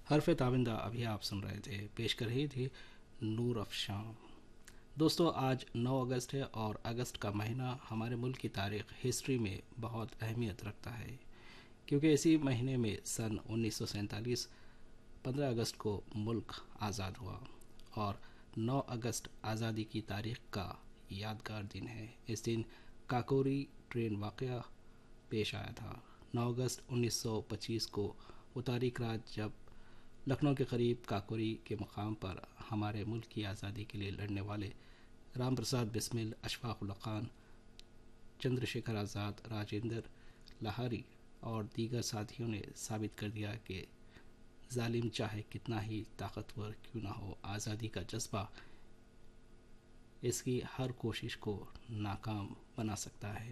حرف تابندہ ابھی آپ سن رہے تھے، پیش کر رہی تھی نور افشاں۔ دوستو آج 9 اگست ہے اور اگست کا مہینہ ہمارے ملک کی تاریخ ہسٹری میں بہت اہمیت رکھتا ہے، کیونکہ اسی مہینے میں سن 1947 15 اگست کو ملک آزاد ہوا اور 9 اگست آزادی کی تاریخ کا یادگار دن ہے۔ اس دن کاکوری ٹرین واقعہ پیش آیا تھا۔ 9 اگست 1925 کو وہ تاریخ رات جب لکھنؤ کے قریب کاکوری کے مقام پر ہمارے ملک کی آزادی کے لیے لڑنے والے رام پرساد بسمل، اشفاق اللہ خان، چندر شیکھر آزاد، راجندر لاہری اور دیگر ساتھیوں نے ثابت کر دیا کہ ظالم چاہے کتنا ہی طاقتور کیوں نہ ہو، آزادی کا جذبہ اس کی ہر کوشش کو ناکام بنا سکتا ہے۔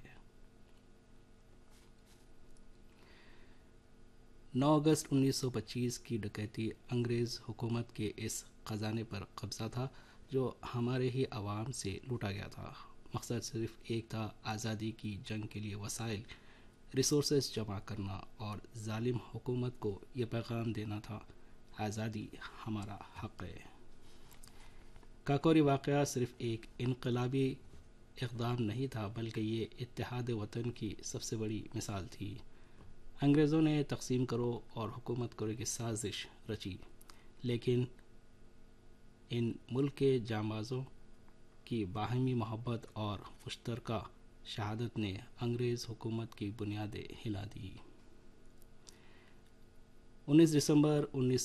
9 اگست 1925 کی ڈکیتی انگریز حکومت کے اس خزانے پر قبضہ تھا جو ہمارے ہی عوام سے لوٹا گیا تھا۔ مقصد صرف ایک تھا، آزادی کی جنگ کے لیے وسائل، ریسورسز جمع کرنا اور ظالم حکومت کو یہ پیغام دینا تھا، آزادی ہمارا حق ہے۔ کاکوری واقعہ صرف ایک انقلابی اقدام نہیں تھا بلکہ یہ اتحاد وطن کی سب سے بڑی مثال تھی۔ انگریزوں نے تقسیم کرو اور حکومت کرو کی سازش رچی، لیکن ان ملک کے جانبازوں کی باہمی محبت اور مشترکہ شہادت نے انگریز حکومت کی بنیادیں ہلا دی۔ 19 دسمبر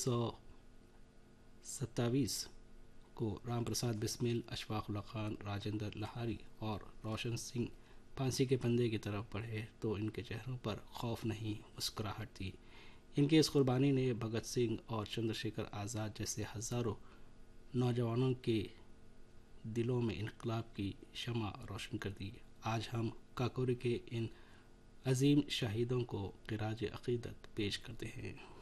1927 کو رام پرساد بسمل، اشفاق اللہ خان، راجندر لاہری اور روشن سنگھ پھانسی کے پھندے کی طرف بڑھے تو ان کے چہروں پر خوف نہیں، مسکراہٹ تھی۔ ان کی اس قربانی نے بھگت سنگھ اور چندر شیکھر آزاد جیسے ہزاروں نوجوانوں کے دلوں میں انقلاب کی شمع روشن کر دی۔ آج ہم کاکوری کے ان عظیم شہیدوں کو خراج عقیدت پیش کرتے ہیں۔